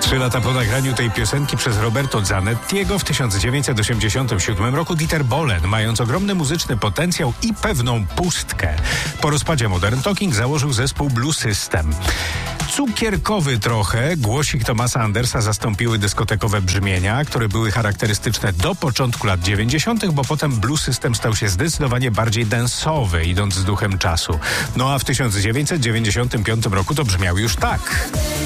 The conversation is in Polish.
3 lata po nagraniu tej piosenki przez Roberto Zanettiego w 1987 roku Dieter Bohlen, mając ogromny muzyczny potencjał i pewną pustkę, po rozpadzie Modern Talking założył zespół Blue System. Cukierkowy trochę głosik Thomasa Andersa zastąpiły dyskotekowe brzmienia, które były charakterystyczne do początku lat 90., bo potem Blue System stał się zdecydowanie bardziej dance'owy, idąc z duchem czasu. No a w 1995 roku to brzmiał już tak.